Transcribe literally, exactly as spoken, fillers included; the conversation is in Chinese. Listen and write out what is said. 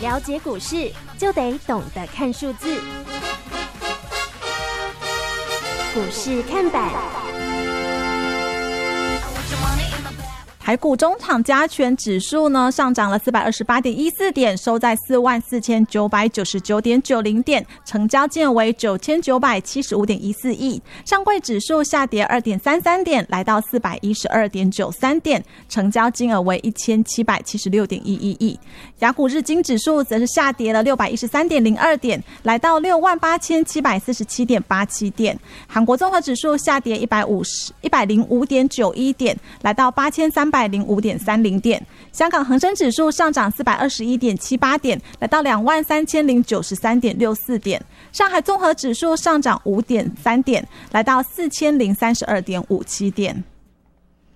了解股市就得懂得看数字，股市看板。 台股中场加权指数呢上涨了 四百二十八点一四 点，收在 四万四千九百九十九点九零 点，成交金额为 九千九百七十五点一四亿。上柜指数下跌 二点三三 点，来到 四百一十二点九三 点，成交金额为 一千七百七十六点一一亿。亚股日经指数则是下跌了 六百一十三点零二 点，来到 六万八千七百四十七点八七 点。韩国综合指数下跌一百零五点九一 点，来到 八千三百零五点三零 点。香港恒生指数上涨 四百二十一点七八 点，来到 两万三千零九十三点六四 点。上海综合指数上涨 五点三 点，来到 四千零三十二点五七 点。